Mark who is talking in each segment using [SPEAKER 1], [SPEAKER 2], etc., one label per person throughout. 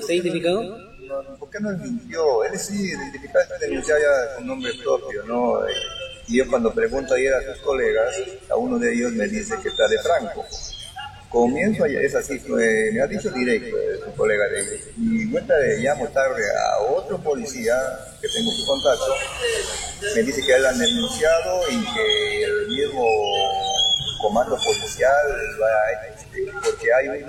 [SPEAKER 1] ¿Está identificado?
[SPEAKER 2] No, ¿por qué no mintió? Él sí, identificado, está denunciado ya con nombre propio, ¿no? Y yo cuando pregunto ayer a sus colegas, a uno de ellos me dice que está de Franco. Comienzo, es así, me ha dicho directo su colega de ellos. Y vuelta de llamo tarde a otro policía que tengo su contacto, me dice que él han denunciado y que el mismo comando policial porque hay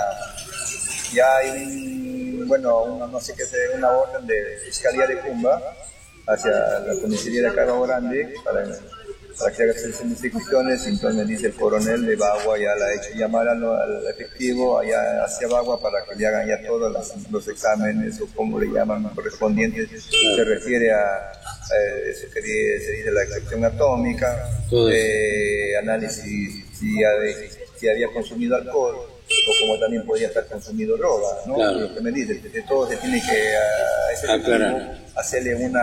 [SPEAKER 2] no sé qué sea, una orden de Fiscalía de Cumba hacia la comisaría de Cabo Grande para que haga sus investigaciones. Entonces me dice el coronel de Bagua, ya la ha hecho llamar al efectivo allá hacia Bagua para que le hagan ya todos los exámenes o como le llaman correspondientes. Se refiere a eso que se dice la extracción atómica, análisis si había consumido alcohol o como también podía estar consumido droga, ¿no? Claro. Lo que me dice, de todo se tiene que hacerle unos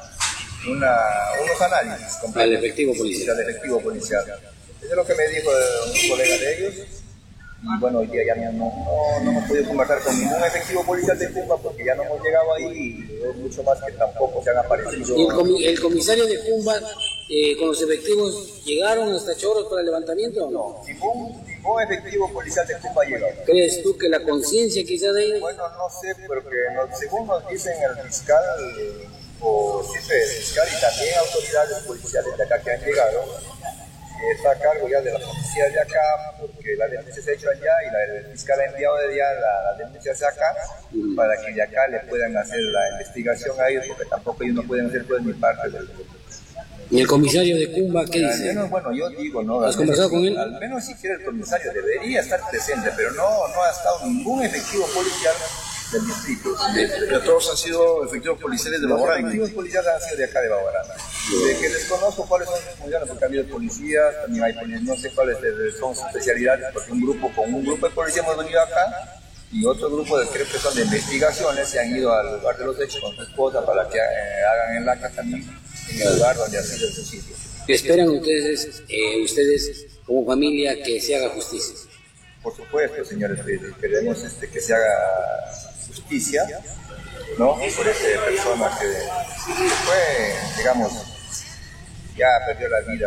[SPEAKER 2] análisis
[SPEAKER 1] al efectivo policial.
[SPEAKER 2] Al efectivo policial. Eso es lo que me dijo un colega de ellos. Y bueno, hoy día ya no hemos podido conversar con ningún efectivo policial de Cumba porque ya no hemos llegado ahí y mucho más que tampoco se han aparecido.
[SPEAKER 1] ¿Y el comisario de Cumba con los efectivos llegaron hasta Choros para el levantamiento o no?
[SPEAKER 2] Ningún efectivo policial de Cumba llegó.
[SPEAKER 1] ¿Crees tú que la conciencia quizás de ellos?
[SPEAKER 2] Bueno, no sé, porque según nos dicen el fiscal o jefe del fiscal y también autoridades policiales de acá que han llegado, está a cargo ya de la policía de acá, porque la denuncia se ha hecho allá y el fiscal ha enviado de allá la denuncia hacia acá para que de acá le puedan hacer la investigación a ellos, porque tampoco ellos no pueden hacer todo ni parte del...
[SPEAKER 1] ¿Y el comisario de Cumba qué dice?
[SPEAKER 2] Menos, bueno, yo digo, ¿no?
[SPEAKER 1] ¿Has conversado con él?
[SPEAKER 2] Al menos siquiera el comisario debería estar presente, pero no ha estado ningún efectivo policial del distrito.
[SPEAKER 3] Pero todos han sido efectivos policiales de Baborana.
[SPEAKER 2] Los efectivos policiales han sido de acá de Baborana. De que desconozco cuáles son sus funciones, porque ha habido policías, también hay no sé cuáles son sus especialidades, porque un grupo de policía hemos venido acá y otro grupo creo que son de investigaciones, se han ido al lugar de los hechos con su esposa para que hagan el acta también en el lugar donde ha sido el suicidio.
[SPEAKER 1] ¿Esperan ustedes como familia que se haga justicia?
[SPEAKER 2] Por supuesto, señores, queremos que se haga justicia, ¿no? Por esa persona que fue, digamos, ya perdió la vida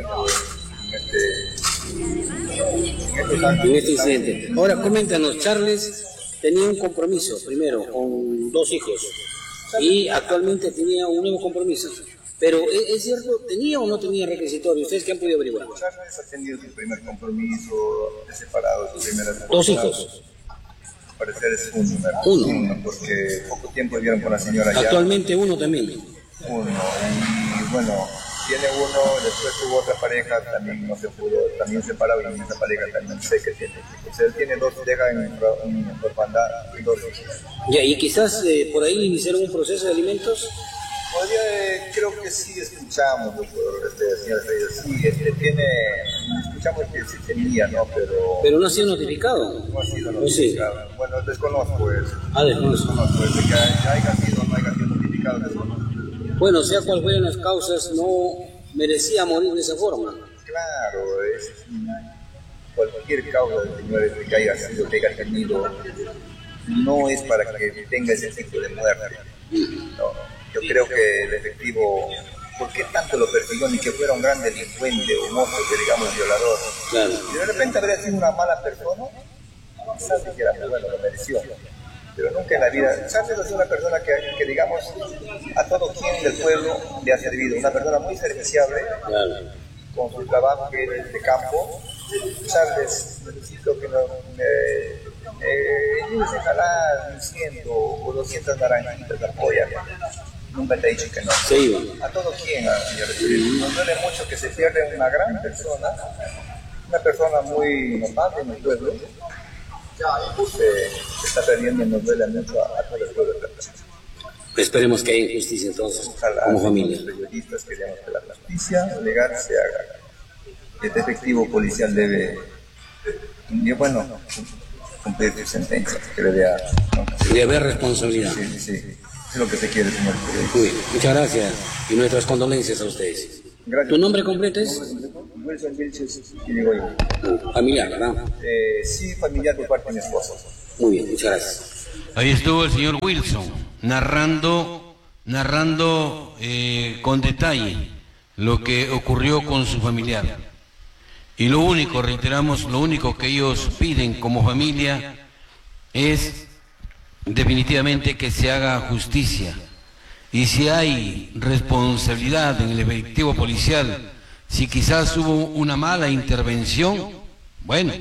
[SPEAKER 1] en este incidente. Ahora, coméntanos, Charles tenía un compromiso, primero, con 2 hijos, y actualmente tenía un nuevo compromiso. Pero, ¿es cierto? ¿Tenía o no tenía requisitorio? ¿Ustedes qué han podido averiguar?
[SPEAKER 2] Charles ha tenido su primer compromiso, separado, su primera esposa.
[SPEAKER 1] 2 hijos.
[SPEAKER 2] Al parecer es uno, porque poco tiempo vivieron con la señora allá.
[SPEAKER 1] Actualmente uno también.
[SPEAKER 2] Uno, y bueno, tiene uno, después tuvo otra pareja, también no se pudo, también separado, y en esa pareja también sé que tiene. O sea, él tiene 2, deja en orfandad y 2 hijos.
[SPEAKER 1] Ya, y quizás por ahí iniciaron un proceso de alimentos.
[SPEAKER 2] Creo que sí escuchamos, doctor, señor Reyes, escuchamos que sí tenía, ¿no?
[SPEAKER 1] Pero no ha sido notificado.
[SPEAKER 2] No ha sido notificado. Sí. Bueno, desconozco eso.
[SPEAKER 1] Desconozco.
[SPEAKER 2] De que haya sido o no haya sido notificado, desconozco.
[SPEAKER 1] Bueno, sea cual fueran las causas, no merecía morir de esa forma.
[SPEAKER 2] Claro, cualquier causa, señores, que haya sido, que haya tenido, no es para que tenga ese tipo de muerte, ¿no? Yo creo que el efectivo, ¿por qué tanto lo persiguió? Ni que fuera un gran delincuente o monstruo, que digamos violador.
[SPEAKER 1] Claro.
[SPEAKER 2] Y de repente habría sido una mala persona, quizás dijera, bueno, lo mereció. Pero nunca en la vida. Charles ha sido una persona que digamos, a todo quien del pueblo le ha servido. Una persona muy serviciable, claro, con su trabajo que es de campo. Charles, necesito que ayudes a jalar 100 o 200 naranjitas de apoya. Nunca te he dicho que no.
[SPEAKER 1] Sí.
[SPEAKER 2] A todo quien, señores. Nos duele mucho que se pierda una gran persona, una persona muy normal en el pueblo. Se está perdiendo y nos duele mucho a todo el pueblo de la persona.
[SPEAKER 1] Esperemos que haya justicia entonces, como familia.
[SPEAKER 2] Los periodistas queremos que la justicia legal se haga. Este efectivo policial debe, cumplir su sentencia, que debe
[SPEAKER 1] haber responsabilidad.
[SPEAKER 2] Sí. Es lo que se quiere, señor.
[SPEAKER 1] Muchas gracias y nuestras condolencias a ustedes.
[SPEAKER 2] Gracias.
[SPEAKER 1] ¿Tu nombre completo es?
[SPEAKER 2] Wilson Vilches Irigoyen.
[SPEAKER 1] Familiar, ¿verdad?
[SPEAKER 2] Sí, familiar por parte de mi esposa.
[SPEAKER 1] Muy bien, muchas gracias.
[SPEAKER 4] Ahí estuvo el señor Wilson narrando con detalle lo que ocurrió con su familiar. Y lo único, reiteramos, lo único que ellos piden como familia es definitivamente que se haga justicia. Y si hay responsabilidad en el efectivo policial, si quizás hubo una mala intervención, bueno,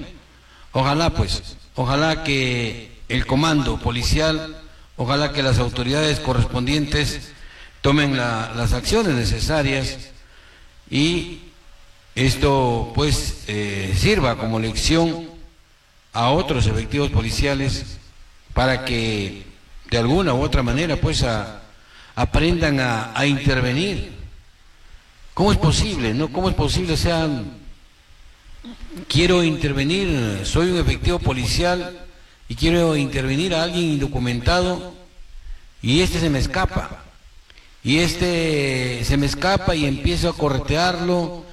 [SPEAKER 4] ojalá que el comando policial, ojalá que las autoridades correspondientes tomen las acciones necesarias y esto pues sirva como lección a otros efectivos policiales para que de alguna u otra manera pues aprendan a intervenir. ¿Cómo es posible? ¿No? ¿Cómo es posible? O sea, quiero intervenir, soy un efectivo policial y quiero intervenir a alguien indocumentado y se me escapa. Y se me escapa y empiezo a corretearlo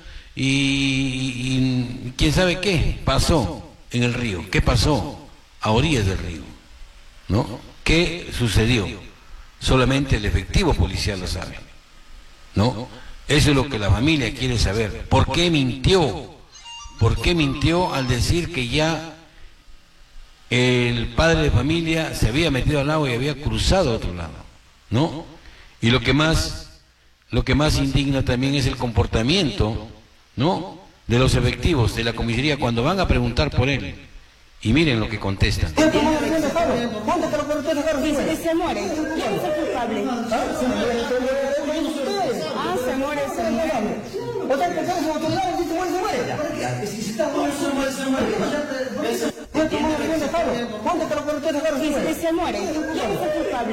[SPEAKER 4] y quién sabe qué pasó en el río, qué pasó a orillas del río, ¿no? ¿Qué sucedió? Solamente el efectivo policial lo sabe, ¿no? Eso es lo que la familia quiere saber. ¿Por qué mintió? ¿Por qué mintió al decir que ya el padre de familia se había metido al lago y había cruzado a otro lado, ¿no? Y lo que más indigna también es el comportamiento, ¿no?, de los efectivos de la comisaría cuando van a preguntar por él. Y miren lo que contestan.
[SPEAKER 5] Que se muere. ¿Quién es el culpable? Se muere. O sea, que somos autoridades y se muere. Si está muerto, se muere. Que se muere. ¿Quién es el culpable?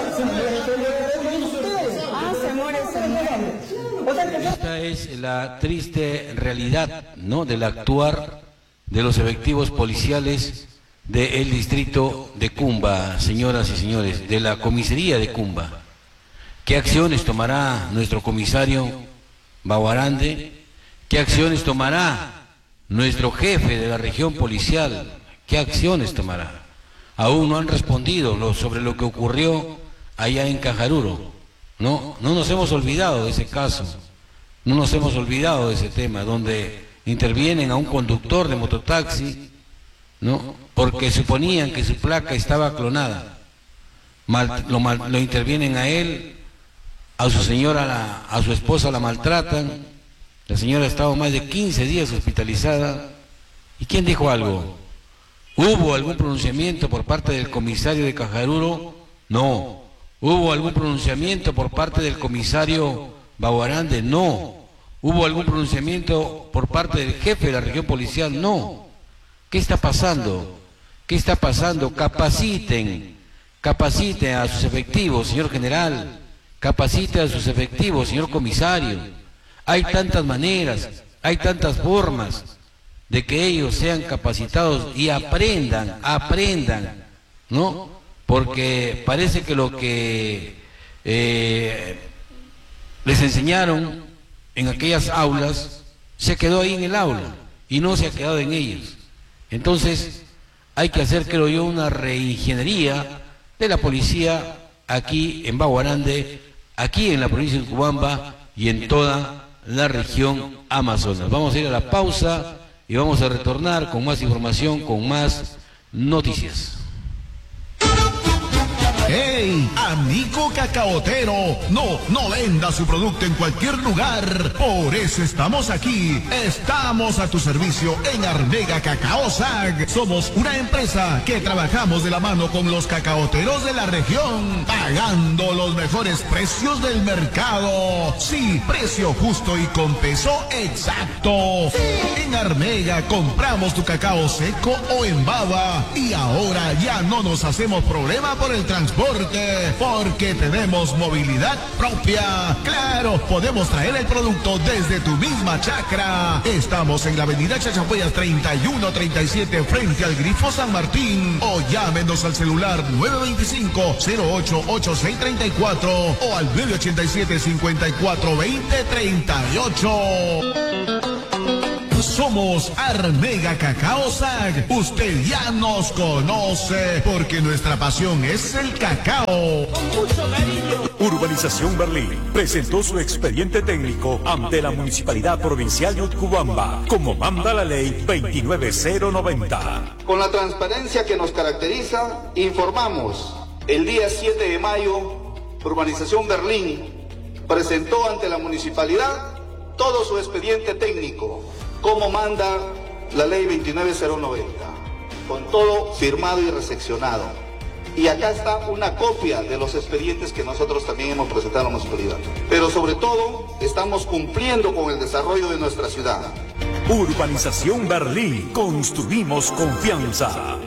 [SPEAKER 5] Se muere.
[SPEAKER 4] Esta es la triste realidad, ¿no?, del actuar de los efectivos policiales del distrito de Cumba, señoras y señores, de la comisaría de Cumba. ¿Qué acciones tomará nuestro comisario Baguarande? ¿Qué acciones tomará nuestro jefe de la región policial? ¿Qué acciones tomará? Aún no han respondido sobre lo que ocurrió allá en Cajaruro. No nos hemos olvidado de ese caso, no nos hemos olvidado de ese tema, donde intervienen a un conductor de mototaxi, ¿no?, porque suponían que su placa estaba clonada. Lo intervienen a él, a su señora, a su esposa la maltratan. La señora ha estado más de 15 días hospitalizada. ¿Y quién dijo algo? ¿Hubo algún pronunciamiento por parte del comisario de Cajaruro? No. ¿Hubo algún pronunciamiento por parte del comisario Baguarande? No. ¿Hubo algún pronunciamiento por parte del jefe de la región policial? No. ¿Qué está pasando? ¿Qué está pasando? Capaciten a sus efectivos, señor general. Capacite a sus efectivos, señor comisario. Hay tantas maneras, hay tantas formas de que ellos sean capacitados y aprendan, ¿no? Porque parece que lo que les enseñaron en aquellas aulas se quedó ahí en el aula y no se ha quedado en ellos. Entonces hay que hacer, creo yo, una reingeniería de la policía aquí en Baguarande, aquí en la provincia de Utcubamba y en toda la región Amazonas. Vamos a ir a la pausa y vamos a retornar con más información, con más noticias.
[SPEAKER 6] ¡Hey, amigo cacaotero! No venda su producto en cualquier lugar. Por eso estamos aquí. Estamos a tu servicio en Armega Cacao SAG. Somos una empresa que trabajamos de la mano con los cacaoteros de la región, pagando los mejores precios del mercado. Sí, precio justo y con peso exacto. Sí. En Armega compramos tu cacao seco o en baba y ahora ya no nos hacemos problema por el transporte, porque tenemos movilidad propia. Claro, podemos traer el producto desde tu misma chacra. Estamos en la avenida Chachapoyas 3137 frente al Grifo San Martín, o llámenos al celular 925-088634 o al 987-542038. Somos Armega Cacao SAG. Usted ya nos conoce porque nuestra pasión es el cacao. Con mucho cariño.
[SPEAKER 7] Urbanización Berlín presentó su expediente técnico ante la Municipalidad Provincial de Utcubamba, como manda la Ley 29090.
[SPEAKER 8] Con la transparencia que nos caracteriza, informamos el día 7 de mayo, Urbanización Berlín presentó ante la Municipalidad todo su expediente técnico, como manda la Ley 29090, con todo firmado y recepcionado. Y acá está una copia de los expedientes que nosotros también hemos presentado a la municipalidad. Pero sobre todo, estamos cumpliendo con el desarrollo de nuestra ciudad.
[SPEAKER 7] Urbanización Berlín, construimos confianza.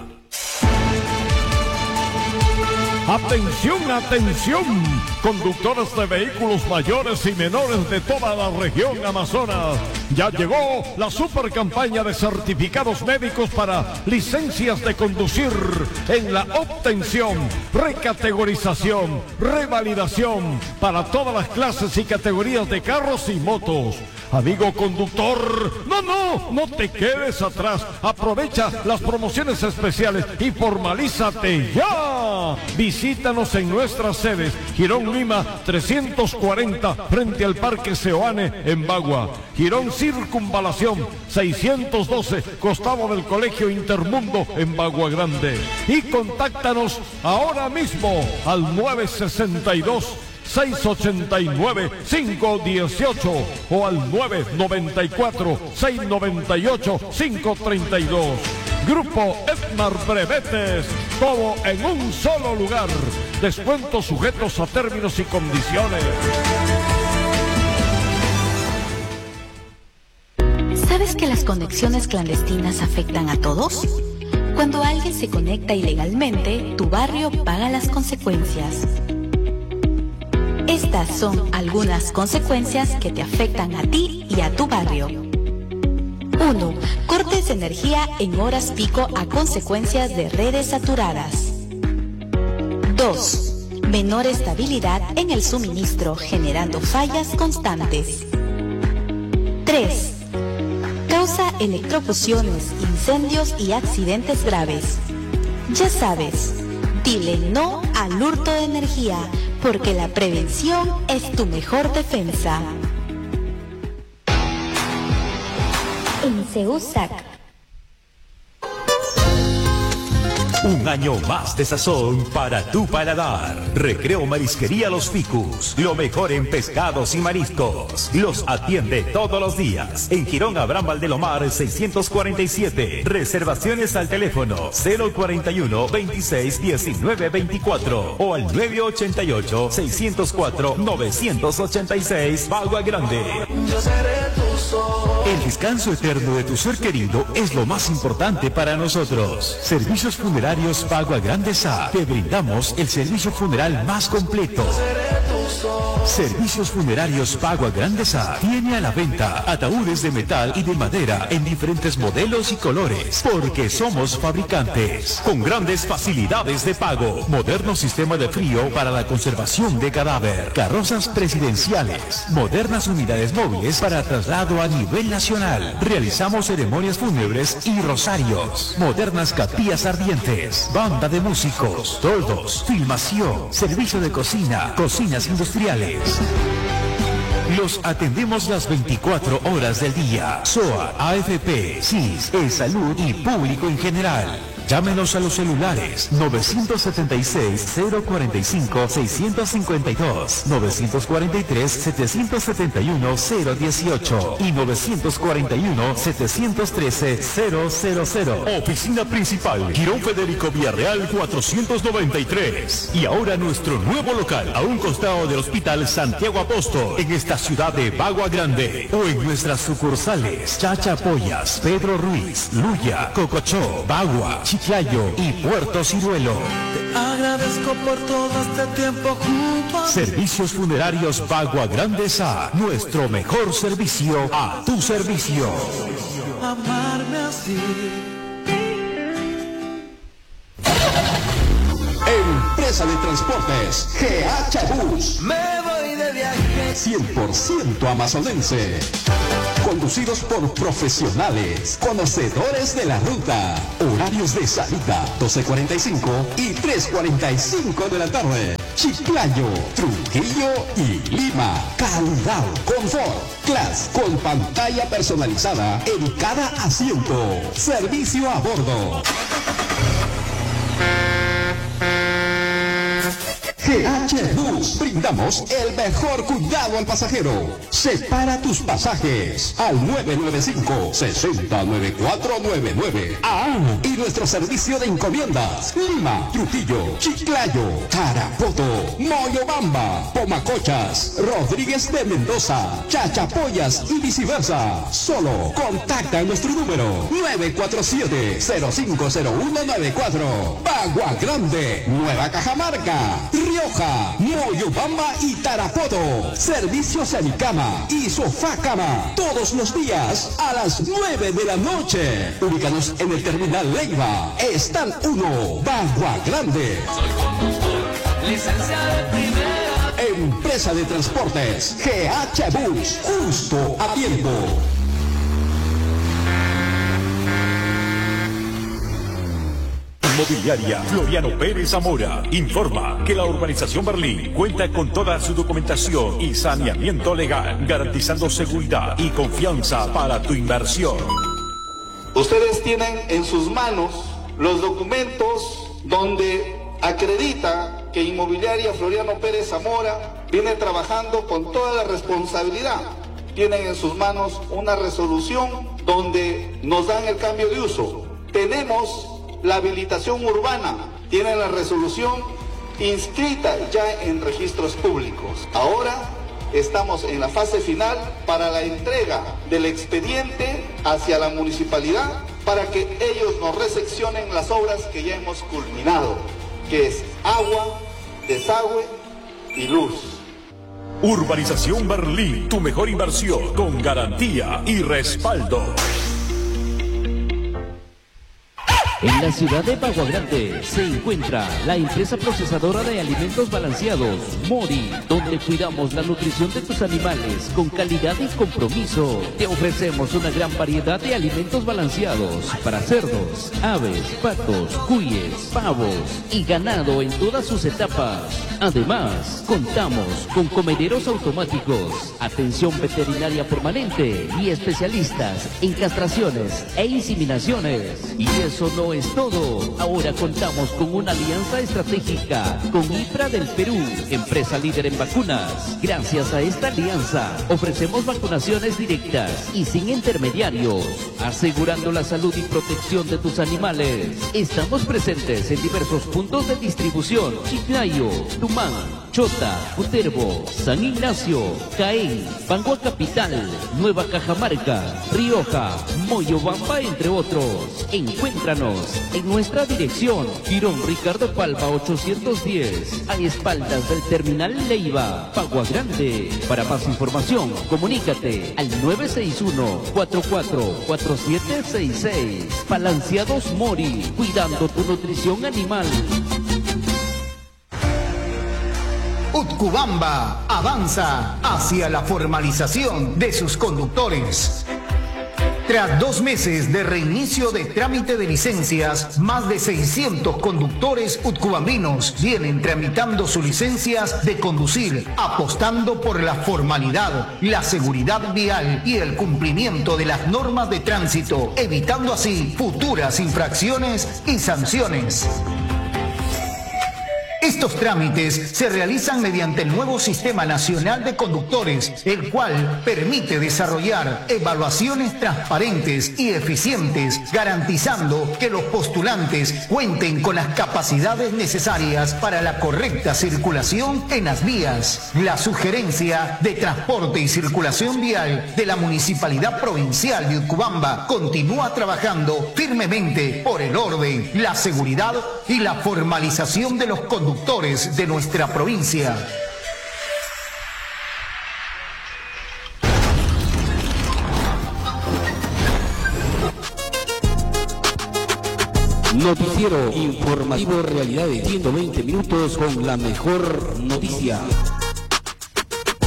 [SPEAKER 9] Atención, atención, conductores de vehículos mayores y menores de toda la región Amazonas. Ya llegó la super campaña de certificados médicos para licencias de conducir en la obtención, recategorización, revalidación para todas las clases y categorías de carros y motos. Amigo conductor, no te quedes atrás. Aprovecha las promociones especiales y formalízate ya. Visítanos en nuestras sedes, Girón Lima 340 frente al Parque Seoane en Bagua, Girón Circunvalación 612 costado del Colegio Intermundo en Bagua Grande. Y contáctanos ahora mismo al 962-689-518 o al 994-698-532. Grupo Edmar Brevetes, todo en un solo lugar. Descuentos sujetos a términos y condiciones.
[SPEAKER 10] ¿Sabes que las conexiones clandestinas afectan a todos? Cuando alguien se conecta ilegalmente, tu barrio paga las consecuencias. Estas son algunas consecuencias que te afectan a ti y a tu barrio. 1. Cortes de energía en horas pico a consecuencias de redes saturadas. 2. Menor estabilidad en el suministro, generando fallas constantes. 3. Causa electrofusiones, incendios y accidentes graves. Ya sabes, dile no al hurto de energía, porque la prevención es tu mejor defensa. En CEUSAC.
[SPEAKER 7] Un año más de sazón para tu paladar. Recreo Marisquería Los Ficus. Lo mejor en pescados y mariscos. Los atiende todos los días. En Girón Abraham Valdelomar 647. Reservaciones al teléfono 041-26-19-24 o al 988-604-986. Bagua Grande.
[SPEAKER 11] Yo seré tu sol.
[SPEAKER 7] El descanso eterno de tu ser querido es lo más importante para nosotros. Servicios Funerarios Bagua Grande SA. Te brindamos el servicio funeral más completo. Servicios Funerarios Bagua Grande SA tiene a la venta ataúdes de metal y de madera en diferentes modelos y colores, porque somos fabricantes con grandes facilidades de pago, moderno sistema de frío para la conservación de cadáver, carrozas presidenciales, modernas unidades móviles para traslado a nivel nacional. Realizamos ceremonias fúnebres y rosarios, modernas capillas ardientes, banda de músicos, toldos, filmación, servicio de cocina, cocinas industriales. Los atendemos las 24 horas del día. SOA, AFP, CIS, E-Salud y público en general. Llámenos a los celulares 976-045-652, 943-771-018 y 941-713-000. Oficina principal, Girón Federico Villarreal 493. Y ahora nuestro nuevo local, a un costado del Hospital Santiago Apóstol, en esta ciudad de Bagua Grande. O en nuestras sucursales, Chachapoyas, Pedro Ruiz, Luya, Cocochó, Bagua, Chiclayo y Puerto Ciruelo.
[SPEAKER 11] Te agradezco por todo este tiempo junto a
[SPEAKER 7] Servicios Funerarios Bagua Grande SA. Nuestro mejor servicio a tu servicio.
[SPEAKER 11] amarme así.
[SPEAKER 12] Empresa de Transportes GH Bus.
[SPEAKER 11] Me voy de de viaje.
[SPEAKER 12] 100% amazonense. Conducidos por profesionales, conocedores de la ruta. Horarios de salida 12:45 y 3:45 de la tarde. Chiclayo, Trujillo y Lima. Calidad, confort, clase con pantalla personalizada en cada asiento. Servicio a bordo. GH Bus, brindamos el mejor cuidado al pasajero. Separa tus pasajes al 995-609499. Y nuestro servicio de encomiendas: Lima, Trujillo, Chiclayo, Tarapoto, Moyobamba, Pomacochas, Rodríguez de Mendoza, Chachapoyas y viceversa. Solo contacta en nuestro número 947-050194. Bagua Grande, Nueva Cajamarca, Rioja, Moyobamba y Tarapoto. Servicios en cama y sofá cama todos los días a las 9 de la noche. Ubícanos en el terminal Leiva, Stand 1, Bagua Grande.
[SPEAKER 11] Soy conductor, licencia de primera.
[SPEAKER 12] Empresa de transportes GH Bus, justo a tiempo.
[SPEAKER 7] Inmobiliaria Floriano Pérez Zamora informa que la urbanización Berlín cuenta con toda su documentación y saneamiento legal, garantizando seguridad y confianza para tu inversión.
[SPEAKER 8] Ustedes tienen en sus manos los documentos donde acredita que Inmobiliaria Floriano Pérez Zamora viene trabajando con toda la responsabilidad. Tienen en sus manos una resolución donde nos dan el cambio de uso. Tenemos la habilitación urbana, tienen la resolución inscrita ya en registros públicos. Ahora estamos en la fase final para la entrega del expediente hacia la municipalidad para que ellos nos recepcionen las obras que ya hemos culminado, que es agua, desagüe y luz.
[SPEAKER 7] Urbanización Berlín, tu mejor inversión con garantía y respaldo.
[SPEAKER 13] En la ciudad de Bagua Grande se encuentra la empresa procesadora de alimentos balanceados, Mori, donde cuidamos la nutrición de tus animales con calidad y compromiso. Te ofrecemos una gran variedad de alimentos balanceados para cerdos, aves, patos, cuyes, pavos y ganado en todas sus etapas. Además, contamos con comederos automáticos, atención veterinaria permanente y especialistas en castraciones e inseminaciones. Y eso no es todo. Ahora contamos con una alianza estratégica con IPRA del Perú, empresa líder en vacunas. Gracias a esta alianza, ofrecemos vacunaciones directas y sin intermediarios, asegurando la salud y protección de tus animales. Estamos presentes en diversos puntos de distribución: Chiclayo, Tumán, Chota, Cutervo, San Ignacio, Caén, Bagua Capital, Nueva Cajamarca, Rioja, Moyobamba, entre otros. Encuéntranos en nuestra dirección: Girón Ricardo Palma 810, a espaldas del terminal Leiva, Bagua Grande. Para más información, comunícate al 961-444766. Balanceados Mori, cuidando tu nutrición animal.
[SPEAKER 14] Utcubamba avanza hacia la formalización de sus conductores. Tras 2 meses de reinicio de trámite de licencias, más de 600 conductores utcubambinos vienen tramitando sus licencias de conducir, apostando por la formalidad, la seguridad vial y el cumplimiento de las normas de tránsito, evitando así futuras infracciones y sanciones. Estos trámites se realizan mediante el nuevo Sistema Nacional de Conductores, el cual permite desarrollar evaluaciones transparentes y eficientes, garantizando que los postulantes cuenten con las capacidades necesarias para la correcta circulación en las vías. La Sugerencia de Transporte y Circulación Vial de la Municipalidad Provincial de Utcubamba continúa trabajando firmemente por el orden, la seguridad y la formalización de los conductores de nuestra provincia.
[SPEAKER 13] Noticiero informativo Realidades, 120 minutos con la mejor noticia.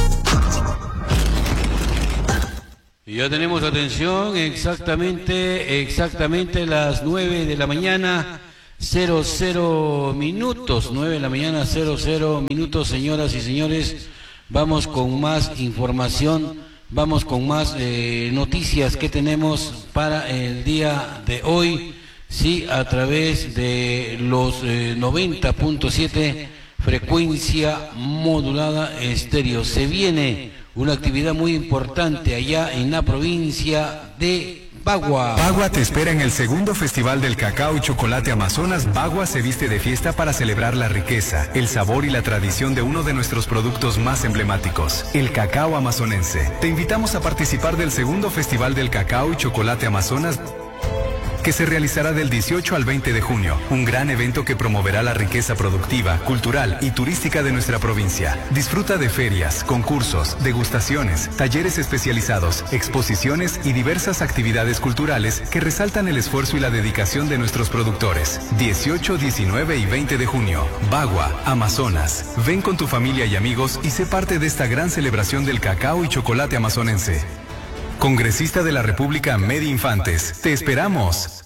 [SPEAKER 4] Ya tenemos atención, exactamente las 9 de la mañana, 00 minutos, 9 de la mañana, 00 minutos, señoras y señores. Vamos con más información, vamos con más noticias que tenemos para el día de hoy, sí, a través de los 90.7 frecuencia modulada estéreo. Se viene una actividad muy importante allá en la provincia de Bagua.
[SPEAKER 15] Bagua te espera en el segundo Festival del Cacao y Chocolate Amazonas. Bagua se viste de fiesta para celebrar la riqueza, el sabor y la tradición de uno de nuestros productos más emblemáticos, el cacao amazonense. Te invitamos a participar del segundo Festival del Cacao y Chocolate Amazonas, que se realizará del 18 al 20 de junio, un gran evento que promoverá la riqueza productiva, cultural y turística de nuestra provincia. Disfruta de ferias, concursos, degustaciones, talleres especializados, exposiciones y diversas actividades culturales que resaltan el esfuerzo y la dedicación de nuestros productores. 18, 19 y 20 de junio, Bagua, Amazonas. Ven con tu familia y amigos y sé parte de esta gran celebración del cacao y chocolate amazonense. Congresista de la República Medi Infantes, te esperamos.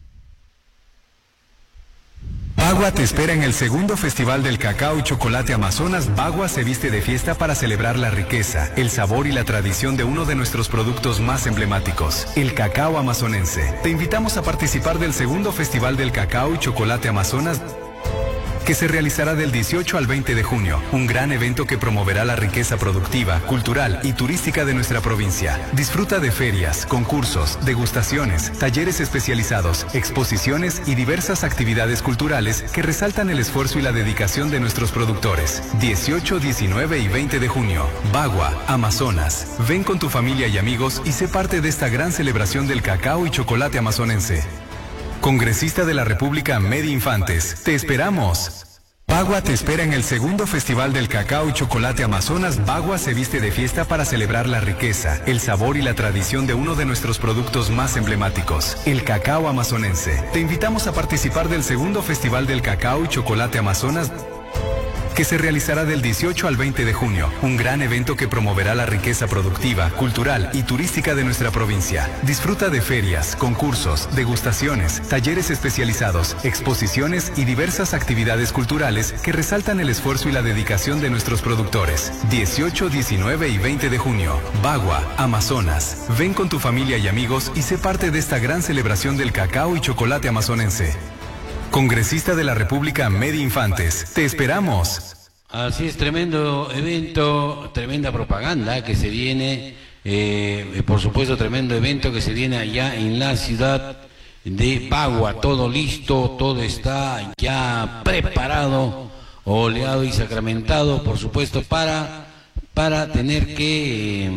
[SPEAKER 15] Bagua te espera en el segundo Festival del Cacao y Chocolate Amazonas. Bagua se viste de fiesta para celebrar la riqueza, el sabor y la tradición de uno de nuestros productos más emblemáticos, el cacao amazonense. Te invitamos a participar del segundo Festival del Cacao y Chocolate Amazonas, que se realizará del 18 al 20 de junio, un gran evento que promoverá la riqueza productiva, cultural y turística de nuestra provincia. Disfruta de ferias, concursos, degustaciones, talleres especializados, exposiciones y diversas actividades culturales que resaltan el esfuerzo y la dedicación de nuestros productores. 18, 19 y 20 de junio, Bagua, Amazonas. Ven con tu familia y amigos y sé parte de esta gran celebración del cacao y chocolate amazonense. Congresista de la República Medi Infantes, te esperamos. Bagua te espera en el segundo Festival del Cacao y Chocolate Amazonas. Bagua se viste de fiesta para celebrar la riqueza, el sabor y la tradición de uno de nuestros productos más emblemáticos, el cacao amazonense. Te invitamos a participar del segundo Festival del Cacao y Chocolate Amazonas, que se realizará del 18 al 20 de junio, un gran evento que promoverá la riqueza productiva, cultural y turística de nuestra provincia. Disfruta de ferias, concursos, degustaciones, talleres especializados, exposiciones y diversas actividades culturales que resaltan el esfuerzo y la dedicación de nuestros productores. 18, 19 y 20 de junio, Bagua, Amazonas. Ven con tu familia y amigos y sé parte de esta gran celebración del cacao y chocolate amazonense. Congresista de la República Medi Infantes, te esperamos.
[SPEAKER 4] Así es, tremendo evento, tremenda propaganda que se viene, por supuesto tremendo evento que se viene allá en la ciudad de Bagua. Todo listo, todo está ya preparado, oleado y sacramentado, por supuesto, para tener que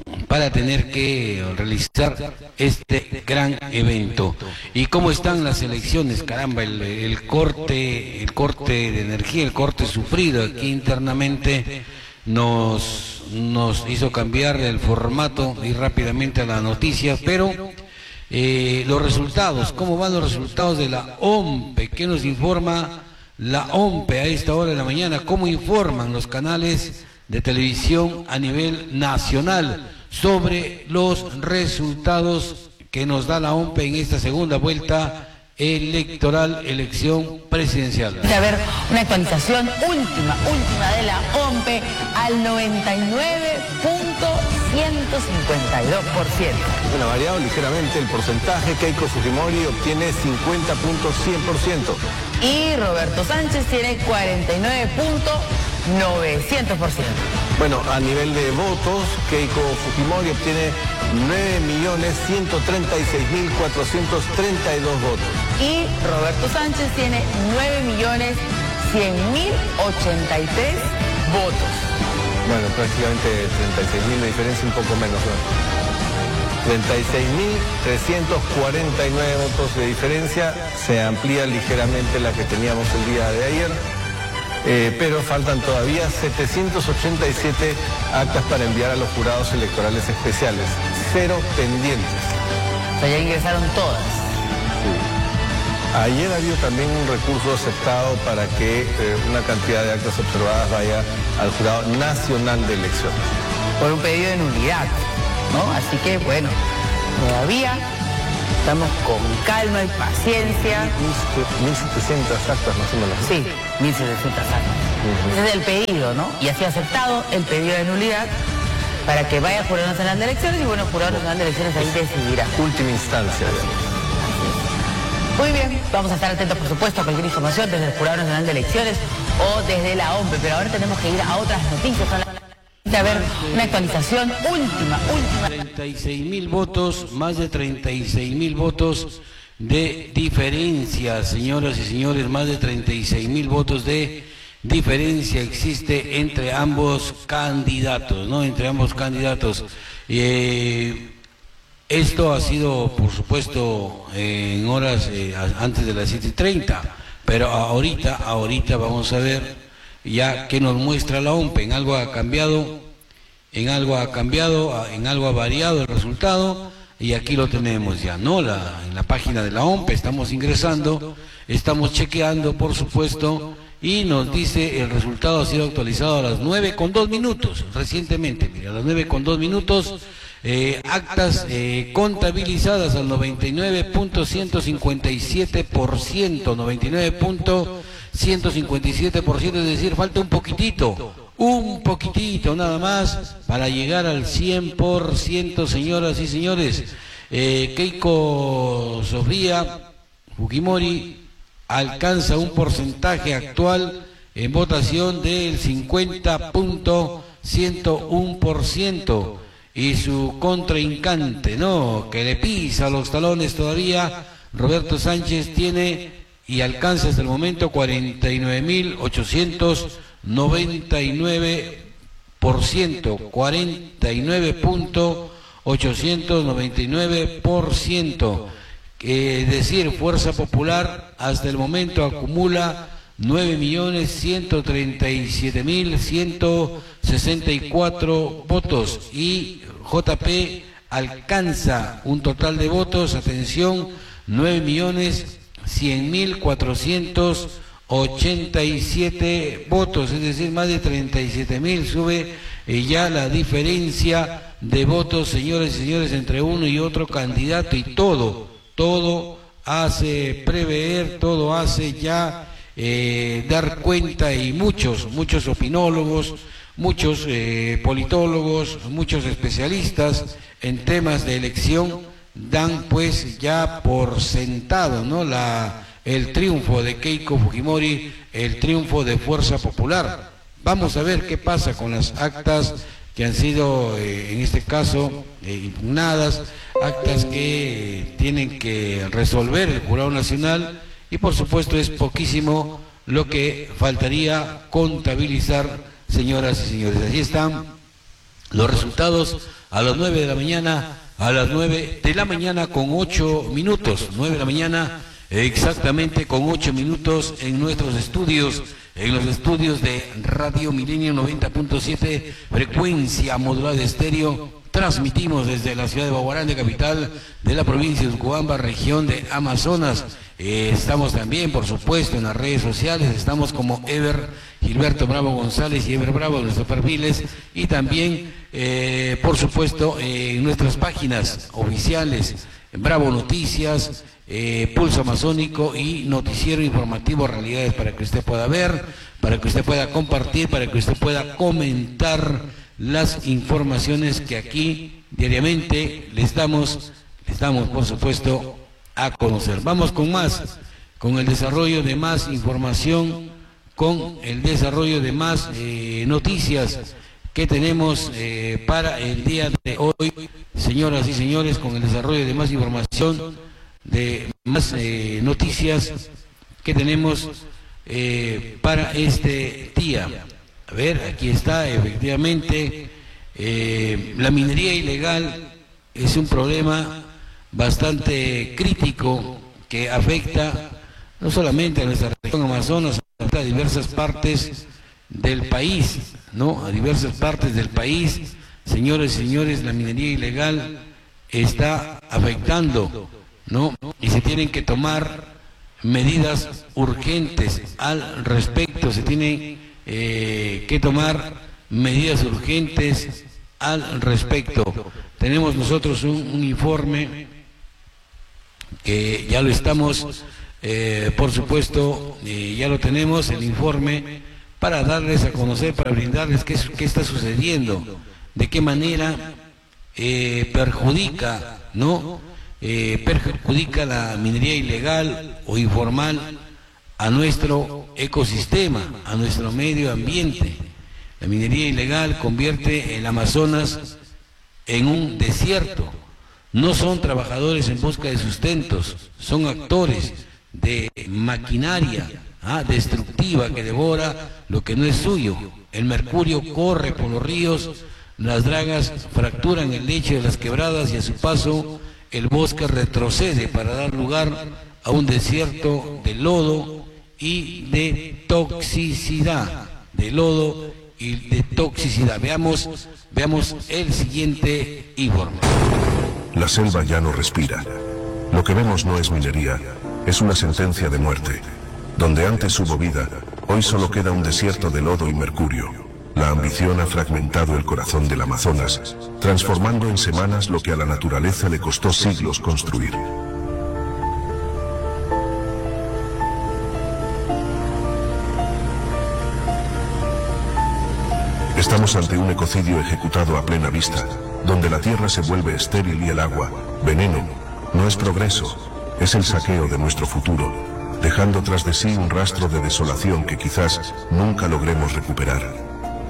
[SPEAKER 4] realizar este gran evento. ¿Y cómo están las elecciones? Caramba, el corte de energía, el corte sufrido aquí internamente nos hizo cambiar el formato y rápidamente a la noticia, pero los resultados, ¿cómo van los resultados de la OMPE? ¿Qué nos informa la OMPE a esta hora de la mañana? ¿Cómo informan los canales de televisión a nivel nacional sobre los resultados que nos da la OMPE en esta segunda vuelta electoral, elección presidencial?
[SPEAKER 16] A ver, una actualización última de la OMPE al 99.152%.
[SPEAKER 17] Bueno, ha variado ligeramente el porcentaje. Keiko Fujimori obtiene 50.100%.
[SPEAKER 16] Y Roberto Sánchez tiene 49.900%.
[SPEAKER 17] Bueno, a nivel de votos, Keiko Fujimori obtiene 9.136.432 votos.
[SPEAKER 16] Y Roberto Sánchez tiene 9.100.083 votos.
[SPEAKER 17] Bueno, prácticamente 36.000 de diferencia, un poco menos, ¿no? 36.349 votos de diferencia, se amplía ligeramente la que teníamos el día de ayer, pero faltan todavía 787 actas para enviar a los jurados electorales especiales, 0 pendientes.
[SPEAKER 16] O sea, ya ingresaron todas.
[SPEAKER 17] Sí. Ayer había también un recurso aceptado para que una cantidad de actas observadas vaya al Jurado Nacional de Elecciones.
[SPEAKER 16] Por un pedido de nulidad. ¿no? Así que, bueno, todavía estamos con calma y paciencia.
[SPEAKER 17] 1.700 actas más o menos.
[SPEAKER 16] Sí, 1.700 actas. Ese es el pedido, ¿no? Y así ha aceptado el pedido de nulidad para que vaya al Jurado Nacional de Elecciones y, bueno, el Jurado Nacional de Elecciones ahí decidirá.
[SPEAKER 17] Última instancia.
[SPEAKER 16] Muy bien, vamos a estar atentos, por supuesto, a cualquier información desde el Jurado Nacional de Elecciones o desde la OMPE, pero ahora tenemos que ir a otras noticias. A ver, una actualización última.
[SPEAKER 4] 36.000 votos, más de 36.000 votos de diferencia, señoras y señores, más de 36.000 votos de diferencia existe entre ambos candidatos, ¿no? Entre ambos candidatos. Esto ha sido, por supuesto, en horas antes de las 7:30, pero ahorita vamos a ver ya qué nos muestra la OMPE. En algo ha cambiado, en algo ha variado el resultado, y aquí lo tenemos ya, ¿no? En la página de la OMPE estamos ingresando, estamos chequeando, por supuesto, y nos dice el resultado ha sido actualizado a las 9:02, recientemente, mira, a las 9:02, actas contabilizadas al 99.157%, 99.157%, es decir, falta un poquitito nada más para llegar al 100%, señoras y señores. Keiko Sofía Fujimori alcanza un porcentaje actual en votación del 50.101%, y su contrincante, ¿no?, que le pisa los talones todavía, Roberto Sánchez, tiene y alcanza hasta el momento 49.899%, 49.899%. Es decir, Fuerza Popular hasta el momento acumula 9.137.164 votos, y JP alcanza un total de votos, atención, 9.100.487 votos, es decir, más de 37.000, sube ya la diferencia de votos, señores y señores, entre uno y otro candidato, y todo hace prever, todo hace ya dar cuenta, y muchos opinólogos, muchos politólogos, muchos especialistas en temas de elección dan pues ya por sentado, ¿no?, el triunfo de Keiko Fujimori, el triunfo de Fuerza Popular. Vamos a ver qué pasa con las actas que han sido, en este caso, impugnadas, actas que tienen que resolver el Jurado Nacional, y por supuesto es poquísimo lo que faltaría contabilizar, señoras y señores. Allí están los resultados a las 9 de la mañana, a las 9 de la mañana con 8 minutos, 9 de la mañana exactamente con 8 minutos en nuestros estudios, en los estudios de Radio Milenio 90.7, frecuencia modulada de estéreo. Transmitimos desde la ciudad de Bagua Grande, capital de la provincia de Urubamba, región de Amazonas. Estamos también, por supuesto, en las redes sociales. Estamos como Ever Gilberto Bravo González y Ever Bravo en nuestros perfiles, y también, por supuesto, en nuestras páginas oficiales, Bravo Noticias, Pulso Amazónico y Noticiero Informativo Realidades, para que usted pueda ver, para que usted pueda compartir, para que usted pueda comentar las informaciones que aquí diariamente les damos, por supuesto, a conocer. Vamos con más, con el desarrollo de más información, con el desarrollo de más noticias que tenemos para el día de hoy, señoras y señores, con el desarrollo de más información, de más noticias que tenemos para este día. A ver, aquí está, efectivamente, la minería ilegal es un problema bastante crítico que afecta no solamente a nuestra región Amazonas, sino a diversas partes del país, ¿no? A diversas partes del país, señores y señores, la minería ilegal está afectando, ¿no? Y se tienen que tomar medidas urgentes al respecto, se tienen que tomar medidas urgentes al respecto. Tenemos nosotros un informe que ya lo estamos, por supuesto, ya lo tenemos, el informe, para darles a conocer, para brindarles qué está sucediendo, de qué manera perjudica, ¿no? Perjudica la minería ilegal o informal a nuestro ecosistema, a nuestro medio ambiente. La minería ilegal convierte el Amazonas en un desierto. No son trabajadores en busca de sustentos, son actores de maquinaria destructiva que devora lo que no es suyo. El mercurio corre por los ríos, las dragas fracturan el lecho de las quebradas y a su paso el bosque retrocede para dar lugar a un desierto de lodo y de toxicidad. De lodo y de toxicidad. Veamos el siguiente informe.
[SPEAKER 18] La selva ya no respira. Lo que vemos no es minería, es una sentencia de muerte. Donde antes hubo vida, hoy solo queda un desierto de lodo y mercurio. La ambición ha fragmentado el corazón del Amazonas, transformando en semanas lo que a la naturaleza le costó siglos construir. Estamos ante un ecocidio ejecutado a plena vista, donde la tierra se vuelve estéril y el agua, veneno. No es progreso, es el saqueo de nuestro futuro, dejando tras de sí un rastro de desolación que quizás nunca logremos recuperar.